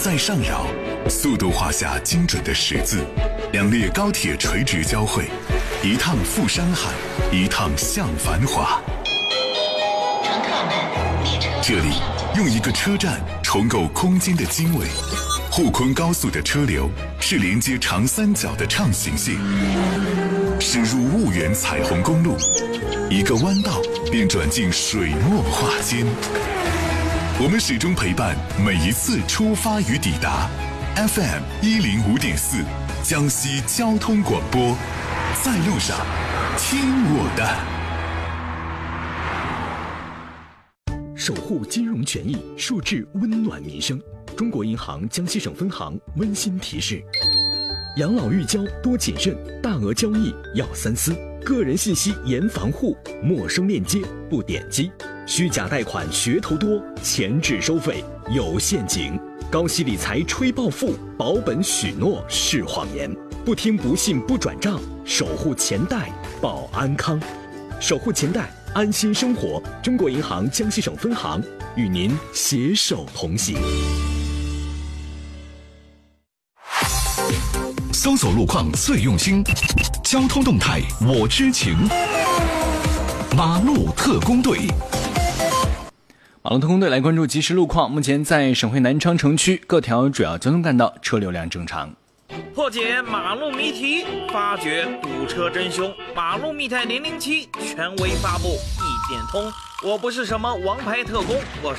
在上扰，速度画下精准的十字，两列高铁垂直交汇，一趟赴山海，一趟向繁华。 乘客们，列车这里用一个车站重构空间的经纬。沪昆高速的车流是连接长三角的畅行线，驶入婺源彩虹公路，一个弯道便转进水墨画间。我们始终陪伴每一次出发与抵达。FM 105.4，江西交通广播，在路上，听我的。 守护金融权益，树质温暖民生。中国银行江西省分行温馨提示：养老预交多谨慎，大额交易要三思，个人信息严防护，陌生链接不点击，虚假贷款噱头多，前置收费有陷阱，高息理财吹暴富，保本许诺是谎言，不听不信不转账，守护钱袋保安康，守护钱袋安心生活。中国银行江西省分行与您携手同行。 搜索路况最用心，交通动态我知情。马路特工队， 马路特工队来关注即时路况。目前在省会南昌城区各条主要交通干道车流量正常。 破解马路谜题，发掘堵车真凶。马路密探007权威发布，一点通。我不是什么王牌特工，我